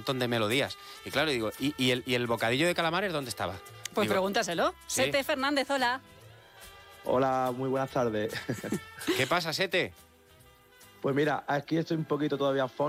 montón de melodías. Y claro, digo, ¿y el bocadillo de calamares dónde estaba? Pues Digo, pregúntaselo. ¿sí? Sete Fernández, hola. Hola, muy buenas tardes. ¿Qué pasa, Sete? Pues mira, aquí estoy un poquito todavía